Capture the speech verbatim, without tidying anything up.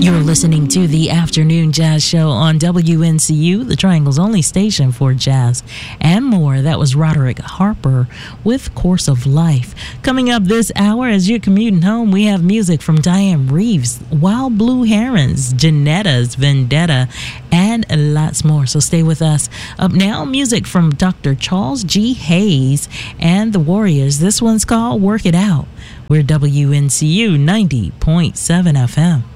You're listening to the Afternoon Jazz Show on W N C U, the Triangle's only station for jazz and more. That was Roderick Harper with Course of Life. Coming up this hour, as you're commuting home, we have music from Diane Reeves, Wild Blue Herons, Janetta's Vendetta, and lots more. So stay with us. Up now, music from Doctor Charles G. Hayes and the Warriors. This one's called Work It Out. We're W N C U ninety point seven F M.